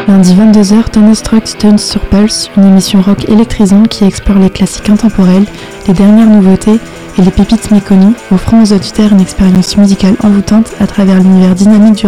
Lundi 22h, Thunderstruck Tunes sur Pulse, une émission rock électrisante qui explore les classiques intemporels, les dernières nouveautés et les pépites méconnues, offrant aux auditeurs une expérience musicale envoûtante à travers l'univers dynamique du